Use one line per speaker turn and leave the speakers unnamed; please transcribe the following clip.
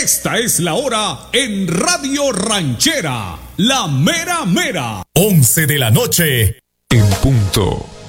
Esta es la hora en Radio Ranchera, la mera mera.
11 de la noche en punto.